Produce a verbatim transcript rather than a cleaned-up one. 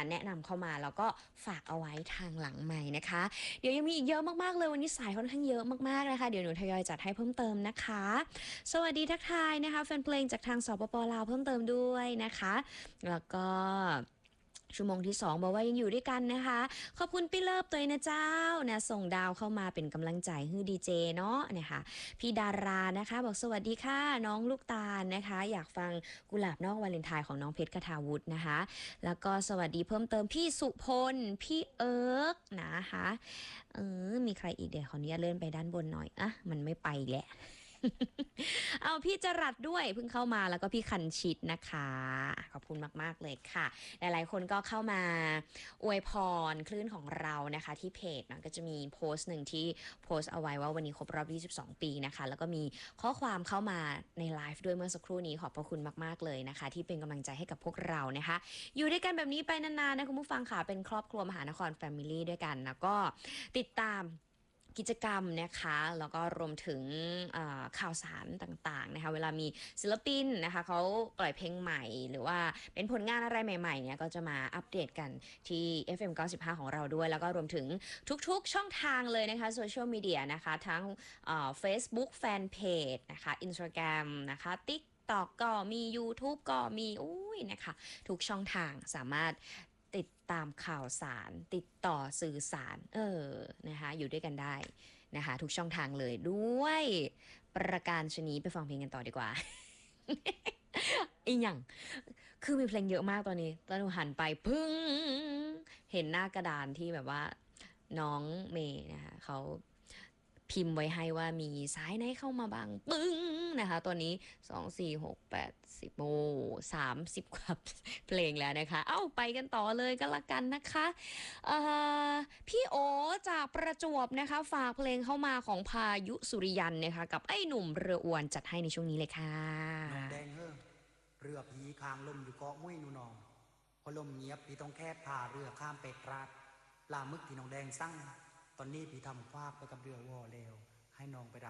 แนะนำเข้ามาแล้วก็ฝากเอาไว้ทางหลังใหม่นะคะเดี๋ยวยังมีอีกเยอะมากๆเลยวันนี้สายค่อนข้างเยอะมากๆนะคะเดี๋ยวหนูทยอยจัดให้เพิ่มเติมนะคะสวัสดีทักทายนะคะแฟนเพลงจากทางสปปลาวเพิ่มเติมด้วยนะคะแล้วก็ชั่วโมงที่สองบอกว่ายังอยู่ด้วยกันนะคะขอบคุณพี่เลิฟตัวนะเจ้านะส่งดาวเข้ามาเป็นกำลังใจให้ดีเจเนาะนะคะพี่ดารานะคะบอกสวัสดีค่ะน้องลูกตาลนะคะอยากฟังกุหลาบนอกวาเลนไทน์ของน้องเพชรคทาวุฒินะคะแล้วก็สวัสดีเพิ่มเติมพี่สุพลพี่เอิร์กนะคะเออมีใครอีกเดี๋ยวขออนุญาตเลื่อนไปด้านบนหน่อยอะมันไม่ไปแหละ เอาพี่จรัสด้วยเพิ่งเข้ามาแล้วก็พี่คันชิดนะคะขอบคุณมากๆเลยค่ะหลายๆคนก็เข้ามาอวยพรคลื่นของเรานะคะที่เพจนะก็จะมีโพสต์หนึ่งที่โพสต์เอาไว้ว่าวันนี้ครบรอบยี่สิบสองปีนะคะแล้วก็มีข้อความเข้ามาในไลฟ์ด้วยเมื่อสักครู่นี้ขอบพระคุณมากๆเลยนะคะที่เป็นกำลังใจให้กับพวกเรานะคะอยู่ด้วยกันแบบนี้ไปนานๆนะคุณผู้ฟังค่ะเป็นครอบครัวมหานครแฟมิลี่ด้วยกันแล้วก็ติดตามกิจกรรมนะคะแล้วก็รวมถึงข่าวสารต่างๆนะคะเวลามีศิลปินนะคะเขาปล่อยเพลงใหม่หรือว่าเป็นผลงานอะไรใหม่ๆเนี่ยก็จะมาอัปเดตกันที่ เอฟ เอ็ม เก้าสิบห้า ของเราด้วยแล้วก็รวมถึงทุกๆช่องทางเลยนะคะโซเชียลมีเดียนะคะทั้งเฟซบุ๊กแฟนเพจนะคะ Instagram นะคะ TikTok ก็มี YouTube ก็มีอุ้ยนะคะทุกช่องทางสามารถติดตามข่าวสารติดต่อสื่อสารเออนะคะอยู่ด้วยกันได้นะคะทุกช่องทางเลยด้วยประการชนีไปฟังเพลงกันต่อดีกว่า อีกอย่างคือมีเพลงเยอะมากตอนนี้ตอนหนูหันไปพึ่งเห็นหน้ากระดานที่แบบว่าน้องเมย์นะคะเขาพิมพ์ไว้ให้ว่ามีสายไหนเข้ามาบ้างปึ้งนะคะตอนนี้สองสี่หกแปดสิบโอ้สามสิบกว่าเพลงแล้วนะคะเอ้าไปกันต่อเลยก็แล้วกันนะคะพี่โอจากประจวบนะคะฝากเพลงเข้ามาของพายุสุริยันนะคะกับไอ้หนุ่มเรืออวนจัดให้ในช่วงนี้เลยค่ะน้องแดงเฮ้อเรือผีคางลมอยู่เกาะมุ้ยนูนองพอลมเงียบพี่ต้องแค่พาเรือข้ามไปตราดปลาหมึกที่น้องแดงสั่งตอนนี้พี่ทำฟากไปกับเรือวอแล้วให้น้องไปรับ